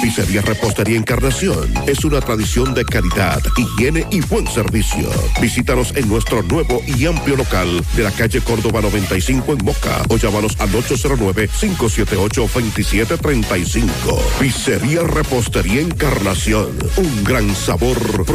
Pizzería Repostería Encarnación es una tradición de calidad, higiene y buen servicio. Visítanos en nuestro nuevo y amplio local de la calle Córdoba 95 en Moca o llámanos al 809-578-2735. Pizzería Repostería Encarnación, un gran sabor